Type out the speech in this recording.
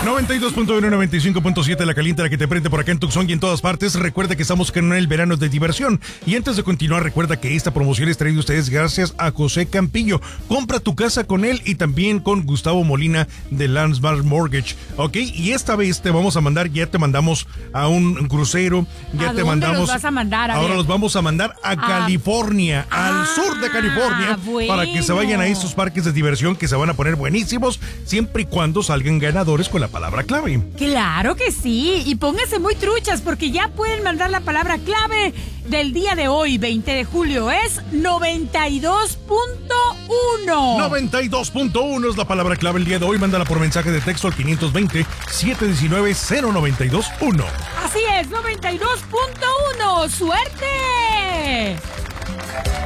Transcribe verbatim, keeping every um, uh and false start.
noventa y dos punto uno, noventa y cinco punto siete, la caliente, la que te prende por acá en Tucson y en todas partes. Recuerda que estamos en el verano de diversión. Y antes de continuar, recuerda que esta promoción es traída a ustedes gracias a José Campillo. Compra tu casa con él y también con Gustavo Molina de Landsmark Mortgage. Ok, y esta vez te vamos a mandar, ya te mandamos a un crucero, ya ¿A te dónde mandamos. los vas a mandar? A ahora ver. los vamos a mandar a Ah. California, al Ah, sur de California, bueno. para que se vayan a esos parques de diversión que se van a poner buenísimos, siempre y cuando salgan ganadores con la palabra clave. Claro que sí, y pónganse muy truchas porque ya pueden mandar la palabra clave del día de hoy, veinte de julio, es noventa y dos punto uno. noventa y dos punto uno es la palabra clave el día de hoy. Mándala por mensaje de texto al quinientos veinte, setecientos diecinueve, cero noventa y dos punto uno. Así es, noventa y dos punto uno. ¡Suerte!